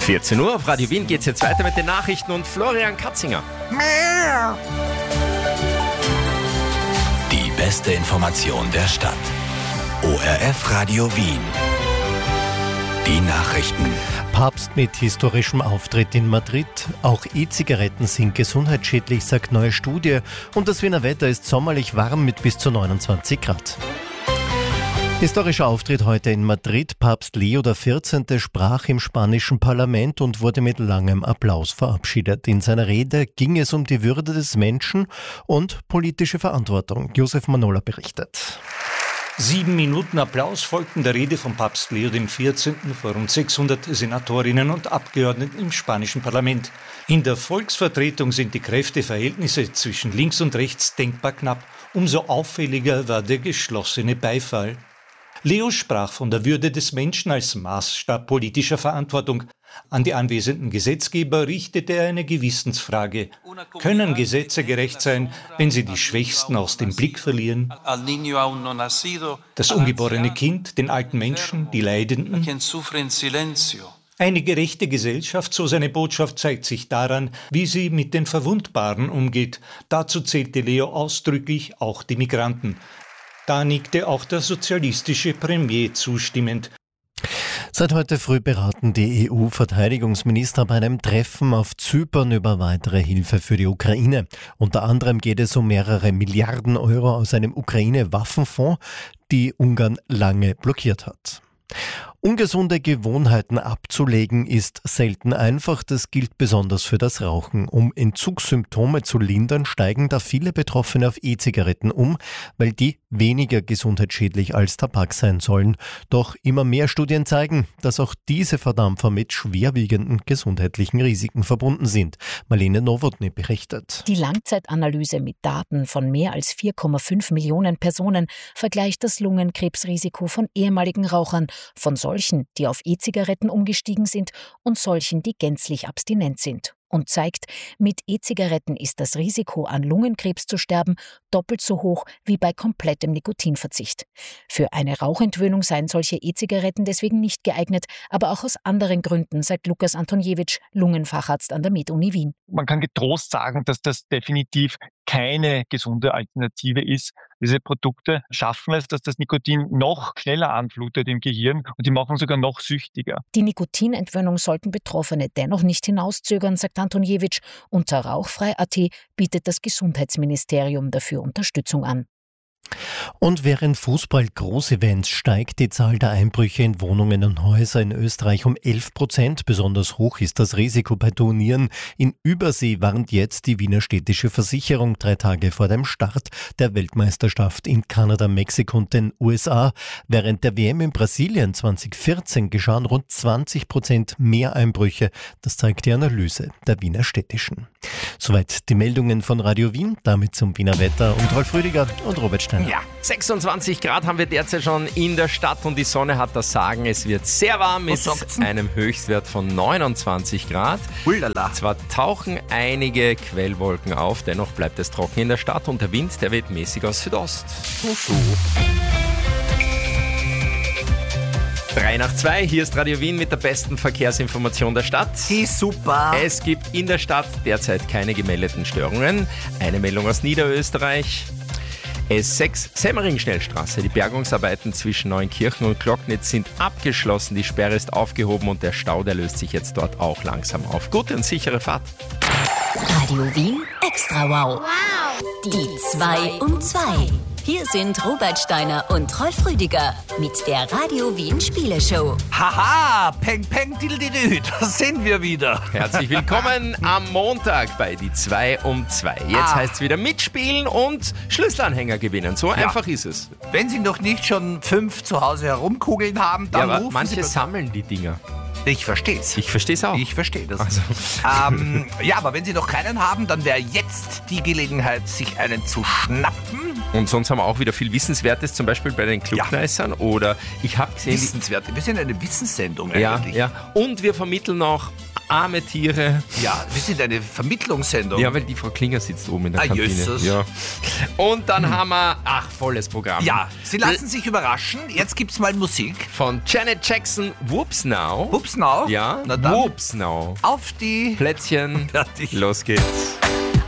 14 Uhr auf Radio Wien geht's jetzt weiter mit den Nachrichten und Florian Katzinger. Die beste Information der Stadt. ORF Radio Wien. Die Nachrichten. Papst mit historischem Auftritt in Madrid. Auch E-Zigaretten sind gesundheitsschädlich, sagt neue Studie. Und das Wiener Wetter ist sommerlich warm mit bis zu 29 Grad. Historischer Auftritt heute in Madrid. Papst Leo XIV. Sprach im spanischen Parlament und wurde mit langem Applaus verabschiedet. In seiner Rede ging es um die Würde des Menschen und politische Verantwortung. Josef Manola berichtet. 7 Minuten Applaus folgten der Rede von Papst Leo XIV. Vor rund 600 Senatorinnen und Abgeordneten im spanischen Parlament. In der Volksvertretung sind die Kräfteverhältnisse zwischen links und rechts denkbar knapp. Umso auffälliger war der geschlossene Beifall. Leo sprach von der Würde des Menschen als Maßstab politischer Verantwortung. An die anwesenden Gesetzgeber richtete er eine Gewissensfrage. Können Gesetze gerecht sein, wenn sie die Schwächsten aus dem Blick verlieren? Das ungeborene Kind, den alten Menschen, die Leidenden? Eine gerechte Gesellschaft, so seine Botschaft, zeigt sich daran, wie sie mit den Verwundbaren umgeht. Dazu zählte Leo ausdrücklich auch die Migranten. Da nickte auch der sozialistische Premier zustimmend. Seit heute früh beraten die EU-Verteidigungsminister bei einem Treffen auf Zypern über weitere Hilfe für die Ukraine. Unter anderem geht es um mehrere Milliarden Euro aus einem Ukraine-Waffenfonds, die Ungarn lange blockiert hat. Ungesunde Gewohnheiten abzulegen ist selten einfach. Das gilt besonders für das Rauchen. Um Entzugssymptome zu lindern, steigen da viele Betroffene auf E-Zigaretten um, weil die weniger gesundheitsschädlich als Tabak sein sollen. Doch immer mehr Studien zeigen, dass auch diese Verdampfer mit schwerwiegenden gesundheitlichen Risiken verbunden sind. Marlene Nowotny berichtet. Die Langzeitanalyse mit Daten von mehr als 4,5 Millionen Personen vergleicht das Lungenkrebsrisiko von ehemaligen Rauchern, von solchen, die auf E-Zigaretten umgestiegen sind, und solchen, die gänzlich abstinent sind. Und zeigt, mit E-Zigaretten ist das Risiko, an Lungenkrebs zu sterben, doppelt so hoch wie bei komplettem Nikotinverzicht. Für eine Rauchentwöhnung seien solche E-Zigaretten deswegen nicht geeignet, aber auch aus anderen Gründen, sagt Lukas Antoniewicz, Lungenfacharzt an der Med-Uni Wien. Man kann getrost sagen, dass das definitiv keine gesunde Alternative ist. Diese Produkte schaffen es, dass das Nikotin noch schneller anflutet im Gehirn und die machen sogar noch süchtiger. Die Nikotinentwöhnung sollten Betroffene dennoch nicht hinauszögern, sagt Antoniewicz. Unter Rauchfrei.at bietet das Gesundheitsministerium dafür Unterstützung an. Und während Fußball-Großevents steigt die Zahl der Einbrüche in Wohnungen und Häuser in Österreich um 11%. Besonders hoch ist das Risiko bei Turnieren. In Übersee warnt jetzt die Wiener Städtische Versicherung 3 Tage vor dem Start der Weltmeisterschaft in Kanada, Mexiko und den USA. Während der WM in Brasilien 2014 geschahen rund 20% mehr Einbrüche. Das zeigt die Analyse der Wiener Städtischen. Soweit die Meldungen von Radio Wien, damit zum Wiener Wetter und Rolf Rüdiger und Robert Steiner. Ja, 26 Grad haben wir derzeit schon in der Stadt und die Sonne hat das Sagen. Es wird sehr warm mit einem Höchstwert von 29 Grad. Ulala. Zwar tauchen einige Quellwolken auf, dennoch bleibt es trocken in der Stadt und der Wind, der weht mäßig aus Südost. 3 nach 2, hier ist Radio Wien mit der besten Verkehrsinformation der Stadt. Hey, super. Es gibt in der Stadt derzeit keine gemeldeten Störungen. Eine Meldung aus Niederösterreich. S6 Semmering-Schnellstraße. Die Bergungsarbeiten zwischen Neunkirchen und Glocknitz sind abgeschlossen. Die Sperre ist aufgehoben und der Stau, der löst sich jetzt dort auch langsam auf. Gute und sichere Fahrt. Radio Wien Extra Wow. Die 2 um 2. Hier sind Robert Steiner und Rolf Rüdiger mit der Radio Wien Spieleshow. Haha, peng, peng, diddle, da sind wir wieder. Herzlich willkommen am Montag bei die 2 um 2. Jetzt heißt es wieder mitspielen und Schlüsselanhänger gewinnen. So einfach ist es. Wenn Sie noch nicht schon 5 zu Hause herumkugeln haben, dann aber rufen manche Sie... sammeln die Dinger. Ich verstehe es. Ich verstehe es auch. Ich verstehe das. Also. Ja, aber wenn Sie noch keinen haben, dann wäre jetzt die Gelegenheit, sich einen zu schnappen. Und sonst haben wir auch wieder viel Wissenswertes, zum Beispiel bei den Klugneissern. Oder ich habe gesehen... Wissenswerte. Wir sind eine Wissenssendung ja, eigentlich. ja. Und wir vermitteln auch arme Tiere. Ja, wir sind eine Vermittlungssendung. Ja, weil die Frau Klinger sitzt oben in der Kantine. Jesus. Ja. Und dann haben wir, volles Programm. Ja, Sie lassen sich überraschen. Jetzt gibt's mal Musik. Von Janet Jackson, Whoops Now. Whoops Now? Ja, Na dann. Whoops Now. Auf die Plätzchen. Fertig. Los geht's.